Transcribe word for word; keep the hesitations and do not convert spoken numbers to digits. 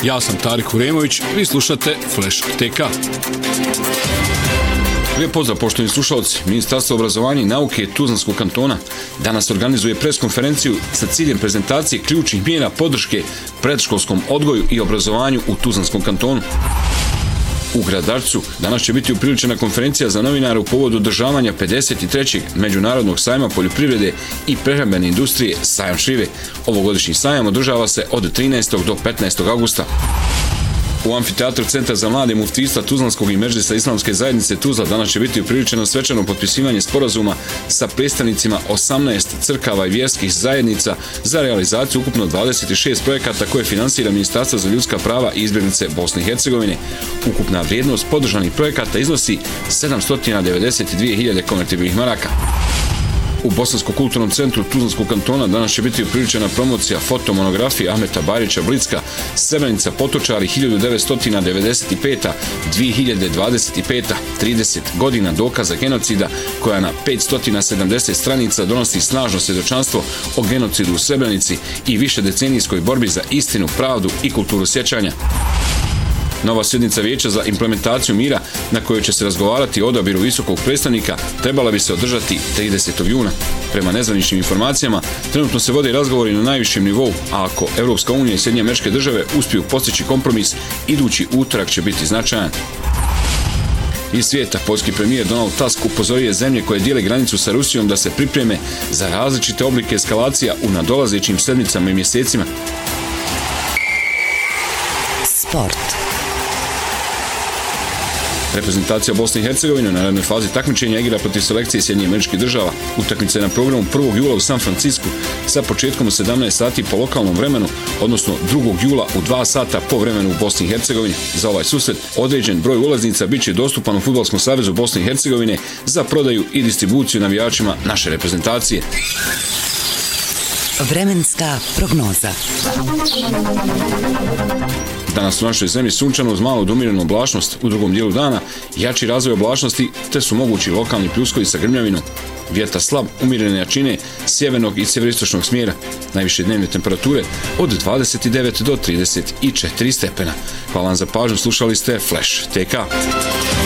Ja sam Tarik Uremović, vi slušate Flash T K. Lijep pozdrav, poštovani slušalci. Ministarstvo obrazovanja i nauke Tuzlanskog kantona danas organizuje preskonferenciju sa ciljem prezentacije ključnih mjera podrške predškolskom odgoju i obrazovanju u Tuzlanskom kantonu. U Gradarcu danas će biti upriličena konferencija za novinare u povodu održavanja pedeset trećeg Međunarodnog sajma poljoprivrede i prehrambene industrije Sajam šljive. Ovogodišnji sajam održava se od trinaestog do petnaestog avgusta. U amfiteatru Centra za mlade muftijstva Tuzlanskog i Medžlisa Islamske zajednice Tuzla danas će biti upriličeno svečano potpisivanje sporazuma sa predstavnicima osamnaest crkava i vjerskih zajednica za realizaciju ukupno dvadeset šest projekata koje finansira Ministarstvo za ljudska prava i izbjeglice Bosne i Hercegovine. Ukupna vrijednost podržanih projekata iznosi sedamsto devedeset dvije hiljade konvertibilnih maraka. U Bosanskom kulturnom centru Tuzlanskog kantona danas će biti upriličena promocija fotomonografije Ahmeta Bajrića Blitzka Srebrenica Potočari hiljadu devetsto devedeset peta do dvije hiljade dvadeset peta. trideset godina dokaza genocida koja na petsto sedamdeset stranica donosi snažno svjedočanstvo o genocidu u Srebrenici i višedecenijskoj borbi za istinu, pravdu i kulturu sjećanja. Nova sjednica Vijeća za implementaciju mira na kojoj će se razgovarati o odabiru visokog predstavnika trebala bi se održati tridesetog juna. Prema nezvaničnim informacijama, trenutno se vode razgovori na najvišem nivou, a ako Europska unija i Sjedinjene Američke Države uspiju postići kompromis, idući utorak će biti značajan. Iz svijeta, poljski premijer Donald Tusk upozorio je zemlje koje dijele granicu sa Rusijom da se pripreme za različite oblike eskalacija u nadolazećim sedmicama i mjesecima. Sport. Reprezentacija Bosne i Hercegovine u narednoj fazi takmičenja igra protiv selekcije Sjedinjenih Američkih Država. Utakmica je na programu prvog jula u San Francisku sa početkom u sedamnaest sati po lokalnom vremenu, odnosno drugog jula u dva sata po vremenu u Bosni i Hercegovini. Za ovaj susret određen broj ulaznica bit će dostupan u Fudbalskom savezu Bosne i Hercegovine za prodaju i distribuciju navijačima naše reprezentacije. Vremenska prognoza. Danas u našoj zemlji sunčano uz malo domirenu oblačnost u drugom dijelu dana, jači razvoj oblačnosti te su mogući lokalni pljuskovi sa grmljavinom. Vjetar slab, umjerene jačine sjevernog i sjeveristočnog smjera. Najviše dnevne temperature od dvadeset devet do trideset četiri stepena. Hvala vam za pažnju, slušali ste Flash T K.